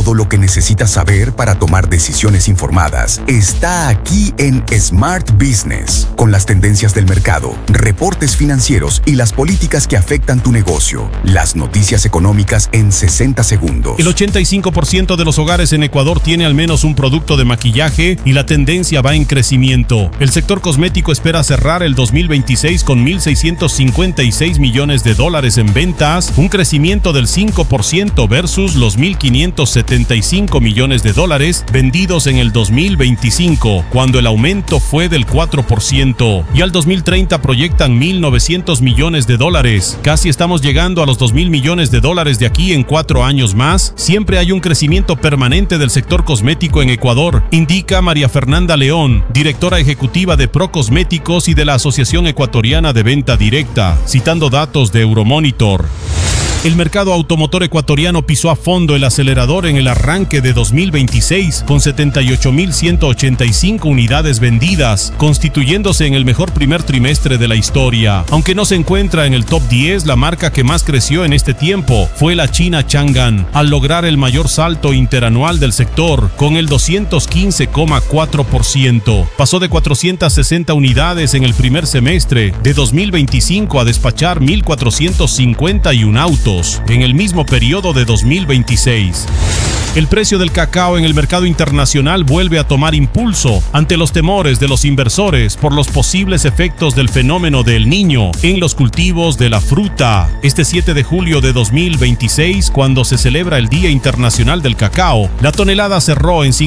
Todo lo que necesitas saber para tomar decisiones informadas está aquí en Smart Business, con las tendencias del mercado, reportes financieros y las políticas que afectan tu negocio. Las noticias económicas en 60 segundos. El 85% de los hogares en Ecuador tiene al menos un producto de maquillaje y la tendencia va en crecimiento. El sector cosmético espera cerrar el 2026 con $1.656 millones en ventas, un crecimiento del 5% versus los $1.575 millones vendidos en el 2025, cuando el aumento fue del 4%. Y al 2030 proyectan $1.900 millones. Casi estamos llegando a los $2.000 millones de aquí en 4 años más. Siempre hay un crecimiento permanente del sector cosmético en Ecuador, indica María Fernanda León, directora ejecutiva de Procosméticos y de la Asociación Ecuatoriana de Venta Directa, citando datos de Euromonitor. El mercado automotor ecuatoriano pisó a fondo el acelerador en el arranque de 2026 con 78.185 unidades vendidas, constituyéndose en el mejor primer trimestre de la historia. Aunque no se encuentra en el top 10, la marca que más creció en este tiempo fue la china Changan, al lograr el mayor salto interanual del sector con el 215,4%. Pasó de 460 unidades en el primer semestre de 2025 a despachar 1.451 autos en el mismo periodo de 2026. El precio del cacao en el mercado internacional vuelve a tomar impulso ante los temores de los inversores por los posibles efectos del fenómeno del Niño en los cultivos de la fruta. Este 7 de julio de 2026, cuando se celebra el Día Internacional del Cacao, la tonelada cerró en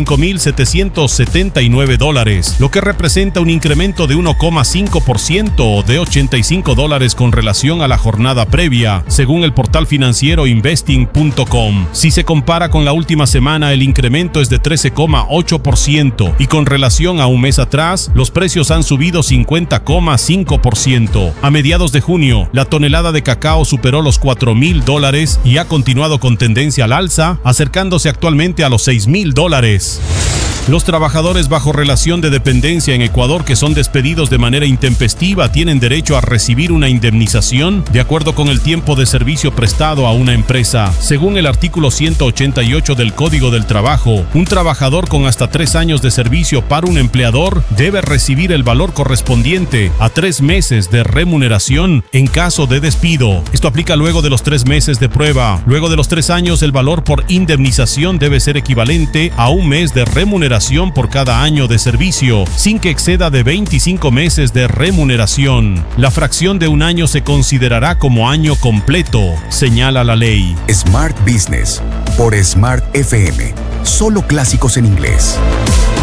$5.779, lo que representa un incremento de 1,5% o de $85 con relación a la jornada previa, según el portal financiero investing.com. Si se compara con la última semana, el incremento es de 13,8% y con relación a un mes atrás, los precios han subido 50,5%. A mediados de junio, la tonelada de cacao superó los $4.000 y ha continuado con tendencia al alza, acercándose actualmente a los $6.000. Los trabajadores bajo relación de dependencia en Ecuador que son despedidos de manera intempestiva tienen derecho a recibir una indemnización de acuerdo con el tiempo de servicio prestado a una empresa. Según el artículo 188 del Código del Trabajo, un trabajador con hasta 3 años de servicio para un empleador debe recibir el valor correspondiente a 3 meses de remuneración en caso de despido. Esto aplica luego de los 3 meses de prueba. Luego de los 3 años, el valor por indemnización debe ser equivalente a un mes de remuneración por cada año de servicio, sin que exceda de 25 meses de remuneración. La fracción de un año se considerará como año completo, señala la ley. Smart Business por Smart FM. Solo clásicos en inglés.